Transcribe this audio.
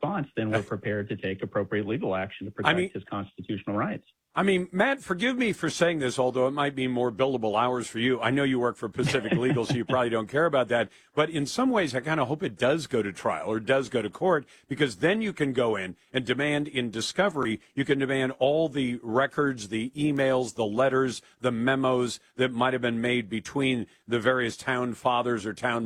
response, then we're prepared to take appropriate legal action to protect his constitutional rights. I mean, Matt, forgive me for saying this, although it might be more billable hours for you. I know you work for Pacific Legal, so you probably don't care about that. But in some ways, I kind of hope it does go to trial or does go to court, because then you can go in and demand in discovery, you can demand all the records, the emails, the letters, the memos that might have been made between the various town fathers or town